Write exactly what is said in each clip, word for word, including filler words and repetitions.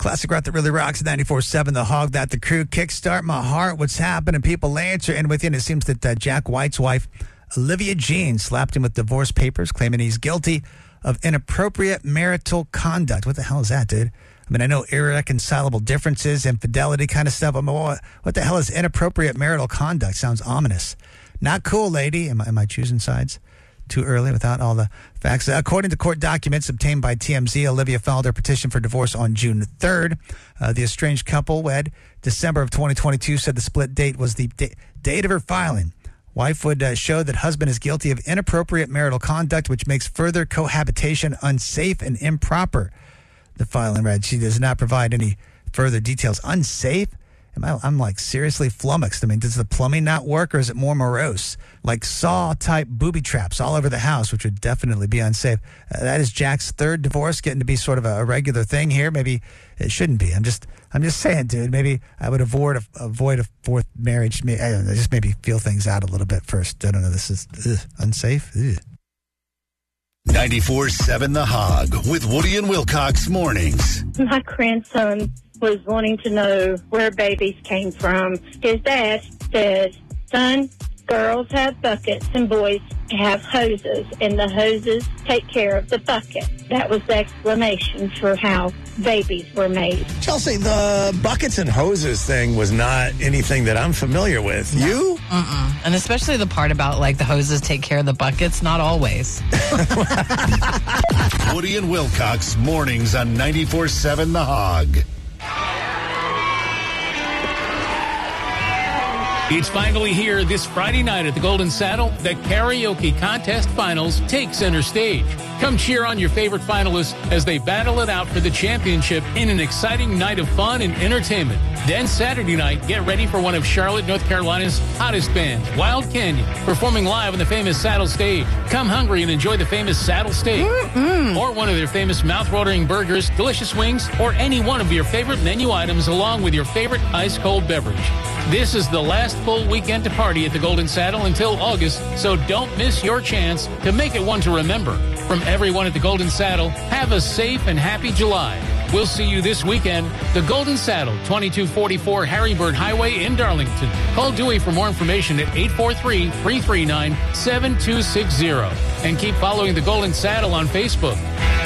Classic rock that really rocks. ninety-four seven The Hog, That the Crew. Kickstart My Heart. What's happening? People answer. And within it seems that uh, Jack White's wife, Olivia Jean, slapped him with divorce papers, claiming he's guilty of inappropriate marital conduct. What the hell is that, dude? I mean, I know irreconcilable differences, infidelity kind of stuff. I mean, what, what the hell is inappropriate marital conduct? Sounds ominous. Not cool, lady. Am I, am I choosing sides too early without all the facts? According to court documents obtained by T M Z, Olivia filed her petition for divorce on June third. Uh, the estranged couple wed December of twenty twenty-two, said the split date was the da- date of her filing. Wife would uh, show that husband is guilty of inappropriate marital conduct, which makes further cohabitation unsafe and improper. The filing read. She does not provide any further details. Unsafe? Am I, I'm like seriously flummoxed. I mean, does the plumbing not work, or is it more morose? Like Saw-type booby traps all over the house, which would definitely be unsafe. Uh, that is Jack's third divorce, getting to be sort of a, a regular thing here. Maybe it shouldn't be. I'm just, I'm just saying, dude. Maybe I would avoid a, avoid a fourth marriage. I don't know, just maybe feel things out a little bit first. I don't know. This is ugh, unsafe. Ugh. ninety-four seven The Hog with Woody and Wilcox mornings. My grandson was wanting to know where babies came from. His dad said, son, girls have buckets and boys have hoses, and the hoses take care of the bucket. That was the explanation for how babies were made. Chelsea, the buckets and hoses thing was not anything that I'm familiar with. No. You? Mm-mm. And especially the part about, like, the hoses take care of the buckets, not always. Woody and Wilcox mornings on ninety-four seven The Hog. It's finally here this Friday night at the Golden Saddle. The Karaoke Contest Finals take center stage. Come cheer on your favorite finalists as they battle it out for the championship in an exciting night of fun and entertainment. Then Saturday night, get ready for one of Charlotte, North Carolina's hottest bands, Wild Canyon, performing live on the famous Saddle Stage. Come hungry and enjoy the famous Saddle Steak, Mm-mm. or one of their famous mouth-watering burgers, delicious wings, or any one of your favorite menu items along with your favorite ice-cold beverage. This is the last full weekend to party at the Golden Saddle until August, so don't miss your chance to make it one to remember. From everyone at the Golden Saddle, have a safe and happy July. We'll see you this weekend. The Golden Saddle, twenty-two forty-four Harrybird Highway in Darlington. Call Dewey for more information at eight four three, three three nine, seven two six zero. And keep following the Golden Saddle on Facebook.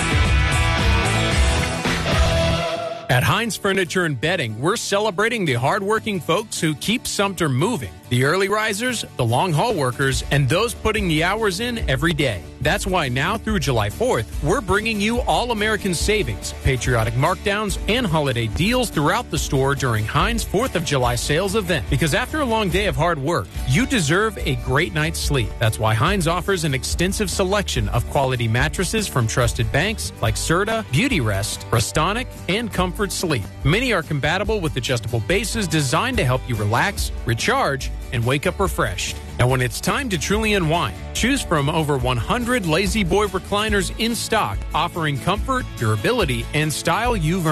At Heinz Furniture and Bedding, we're celebrating the hardworking folks who keep Sumter moving. The early risers, the long haul workers, and those putting the hours in every day. That's why now through July fourth, we're bringing you all-American savings, patriotic markdowns, and holiday deals throughout the store during Heinz fourth of July sales event. Because after a long day of hard work, you deserve a great night's sleep. That's why Heinz offers an extensive selection of quality mattresses from trusted banks like Serta, Beautyrest, Restonic, and Comfort Sleep. Many are compatible with adjustable bases designed to help you relax, recharge, and wake up refreshed. Now, when it's time to truly unwind, choose from over one hundred Lazy Boy recliners in stock, offering comfort, durability, and style you've earned.